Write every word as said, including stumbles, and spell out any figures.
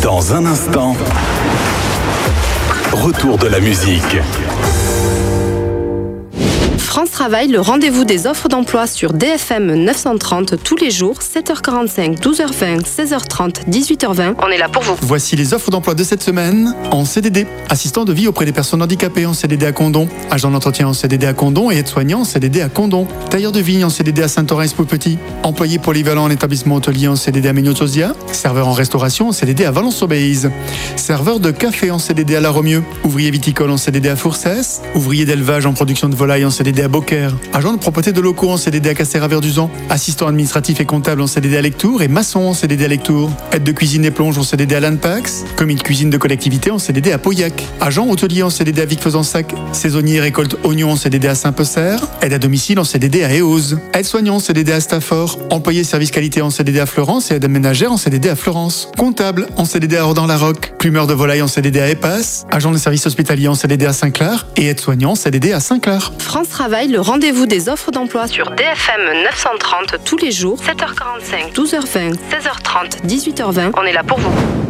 Dans un instant, retour de la musique. France Travail, le rendez-vous des offres d'emploi sur D F M neuf cent trente tous les jours, sept heures quarante-cinq, douze heures vingt, seize heures trente, dix-huit heures vingt. On est là pour vous. Voici les offres d'emploi de cette semaine en C D D. Assistant de vie auprès des personnes handicapées en C D D à Condom. Agent d'entretien en C D D à Condom et aide-soignant en C D D à Condom. Tailleur de vigne en C D D à Saint-Orens-Petit. Employé polyvalent en établissement hôtelier en C D D à Ménotosia. Serveur en restauration en C D D à Valence-sur-Béise. Serveur de café en C D D à La Romieux. Ouvrier viticole en C D D à Fourcès. Ouvrier d'élevage en production de volailles en C D D à Beaucaire. Agent de propreté de locaux en C D D à Castéra-Verduzan. Assistant administratif et comptable en C D D à Lectoure et maçon en C D D à Lectoure. Aide de cuisine et plonge en C D D à Lanpax. Commis de cuisine de collectivité en C D D à Pauillac. Agent hôtelier en C D D à Vic-Fezensac. Saisonnier récolte oignons en C D D à Saint-Pecer. Aide à domicile en C D D à Éose. Aide-soignant en C D D à Stafford. Employé service qualité en C D D à Florence et aide ménagère en C D D à Florence. Comptable en C D D à Ordan-la-Roque. Plumeur de volaille en C D D à Épasse. Agent de service hospitalier en C D D à Saint-Clair et aide-soignant en C D D à Saint-Clair. France Travail, le rendez-vous des offres d'emploi sur D F M neuf cent trente tous les jours, sept heures quarante-cinq, douze heures vingt, seize heures trente, dix-huit heures vingt. On est là pour vous.